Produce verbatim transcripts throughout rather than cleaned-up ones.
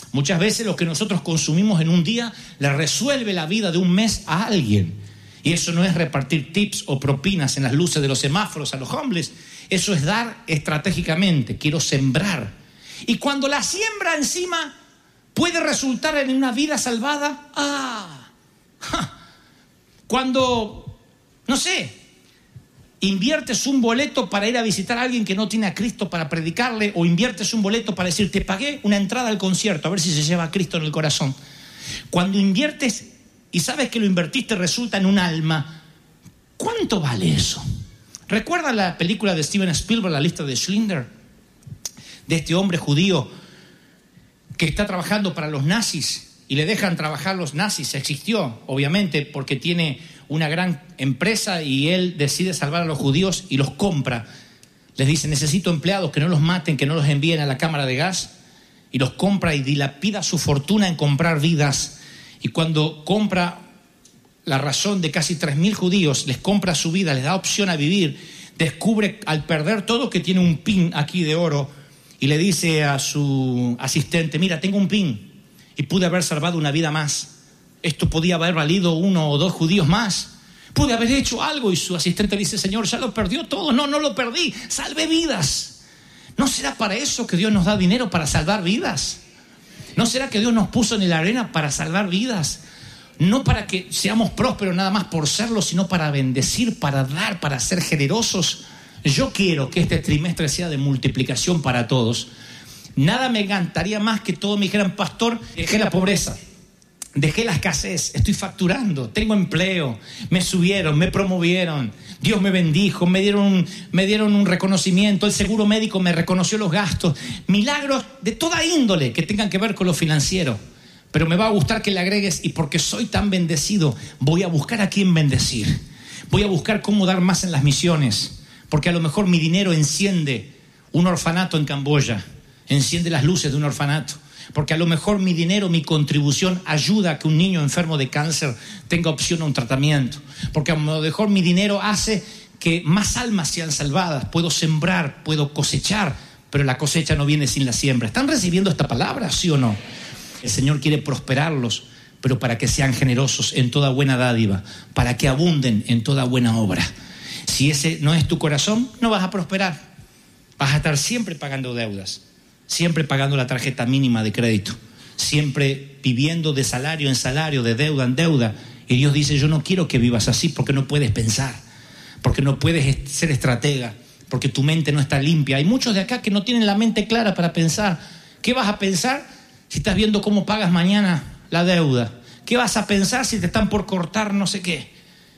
Muchas veces lo que nosotros consumimos en un día le resuelve la vida de un mes a alguien. Y eso no es repartir tips o propinas en las luces de los semáforos a los homeless. Eso es dar estratégicamente. Quiero sembrar. Y cuando la siembra encima puede resultar en una vida salvada. ¡Ah! ¡Ja! Cuando, no sé, inviertes un boleto para ir a visitar a alguien que no tiene a Cristo para predicarle, o inviertes un boleto para decir, te pagué una entrada al concierto, a ver si se lleva a Cristo en el corazón. Cuando inviertes y sabes que lo invertiste resulta en un alma, ¿cuánto vale eso? ¿Recuerdan la película de Steven Spielberg, La lista de Schindler? De este hombre judío que está trabajando para los nazis y le dejan trabajar los nazis. Existió, obviamente, porque tiene una gran empresa y él decide salvar a los judíos y los compra. Les dice, necesito empleados que no los maten, que no los envíen a la cámara de gas, y los compra y dilapida su fortuna en comprar vidas. Y cuando compra la razón de casi tres mil judíos, les compra su vida, les da opción a vivir, descubre al perder todo que tiene un pin aquí de oro y le dice a su asistente, mira, tengo un pin y pude haber salvado una vida más. Esto podía haber valido uno o dos judíos más. Pude haber hecho algo. Y su asistente dice, Señor, ya lo perdió todo. No, no lo perdí. Salvé vidas. ¿No será para eso que Dios nos da dinero, para salvar vidas? ¿No será que Dios nos puso en la arena para salvar vidas? No para que seamos prósperos nada más por serlo, sino para bendecir, para dar, para ser generosos. Yo quiero que este trimestre sea de multiplicación para todos. Nada me encantaría más que todos me dijeran, pastor, dejé la pobreza, dejé la escasez, estoy facturando, tengo empleo, me subieron, me promovieron, Dios me bendijo, me dieron, un, me dieron un reconocimiento, el seguro médico me reconoció los gastos, milagros de toda índole que tengan que ver con lo financiero. Pero me va a gustar que le agregues, y porque soy tan bendecido, voy a buscar a quién bendecir, voy a buscar cómo dar más en las misiones, porque a lo mejor mi dinero enciende un orfanato en Camboya, enciende las luces de un orfanato. Porque a lo mejor mi dinero, mi contribución ayuda a que un niño enfermo de cáncer tenga opción a un tratamiento. Porque a lo mejor mi dinero hace que más almas sean salvadas. Puedo sembrar, puedo cosechar, pero la cosecha no viene sin la siembra. ¿Están recibiendo esta palabra, sí o no? El Señor quiere prosperarlos, pero para que sean generosos en toda buena dádiva, para que abunden en toda buena obra. Si ese no es tu corazón, no vas a prosperar. Vas a estar siempre pagando deudas. Siempre pagando la tarjeta mínima de crédito, siempre viviendo de salario en salario, de deuda en deuda. Y Dios dice, yo no quiero que vivas así, porque no puedes pensar, porque no puedes ser estratega, porque tu mente no está limpia. Hay muchos de acá que no tienen la mente clara para pensar. ¿Qué vas a pensar si estás viendo cómo pagas mañana la deuda? ¿Qué vas a pensar si te están por cortar no sé qué?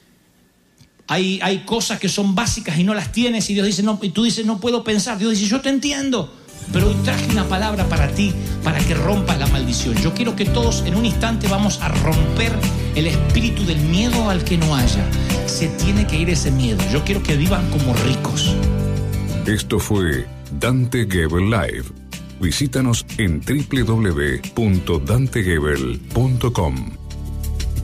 Hay, hay cosas que son básicas y no las tienes, y Dios dice, no, y tú dices, no puedo pensar. Dios dice, yo te entiendo. Pero hoy traje una palabra para ti, para que rompas la maldición. Yo quiero que todos en un instante vamos a romper el espíritu del miedo al que no haya. Se tiene que ir ese miedo. Yo quiero que vivan como ricos. Esto fue Dante Gebel Live. Visítanos en doble u doble u doble u punto dante gebel punto com.